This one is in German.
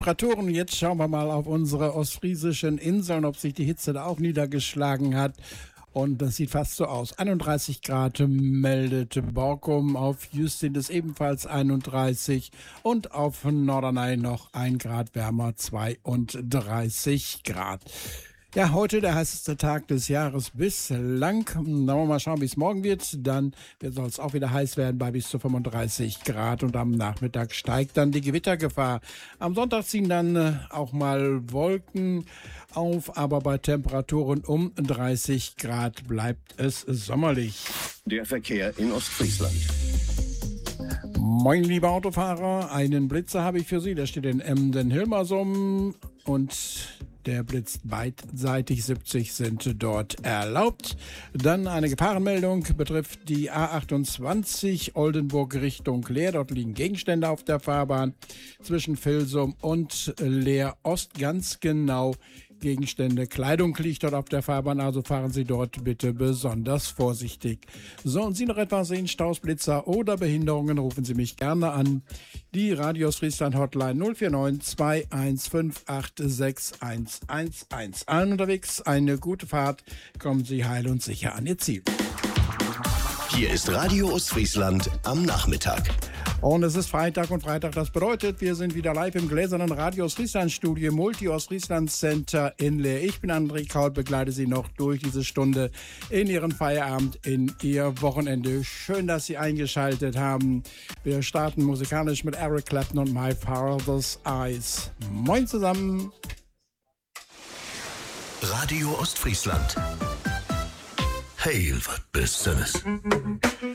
Temperaturen. Jetzt schauen wir mal auf unsere ostfriesischen Inseln, ob sich die Hitze da auch niedergeschlagen hat. Und das sieht fast so aus. 31 Grad meldet Borkum, auf Justin ist ebenfalls 31 und auf Norderney noch 1 Grad wärmer, 32 Grad. Ja, heute der heißeste Tag des Jahres bislang. Dann wollen wir mal schauen, wie es morgen wird. Dann soll es auch wieder heiß werden bei bis zu 35 Grad und am Nachmittag steigt dann die Gewittergefahr. Am Sonntag ziehen dann auch mal Wolken auf, aber bei Temperaturen um 30 Grad bleibt es sommerlich. Der Verkehr in Ostfriesland. Moin, liebe Autofahrer, einen Blitzer habe ich für Sie. Der steht in Emden-Hilmersum und der blitzt beidseitig, 70 sind dort erlaubt. Dann eine Gefahrenmeldung betrifft die A28 Oldenburg Richtung Leer. Dort liegen Gegenstände auf der Fahrbahn zwischen Vilsum und Leer Ost. Ganz genau Gegenstände, Kleidung liegt dort auf der Fahrbahn, also fahren Sie dort bitte besonders vorsichtig. So, und Sie noch etwas sehen, Staus, Blitzer oder Behinderungen, rufen Sie mich gerne an. Die Radio Ostfriesland Hotline 049 21586 111. Allen unterwegs eine gute Fahrt, kommen Sie heil und sicher an Ihr Ziel. Hier ist Radio Ostfriesland am Nachmittag. Und es ist Freitag und Freitag, das bedeutet, wir sind wieder live im gläsernen Radio Ostfriesland Studio im Multi-Ostfriesland Center in Leer. Ich bin André Kaut, begleite Sie noch durch diese Stunde in Ihren Feierabend, in Ihr Wochenende. Schön, dass Sie eingeschaltet haben. Wir starten musikalisch mit Eric Clapton und My Father's Eyes. Moin zusammen. Radio Ostfriesland. Hey, was bist du?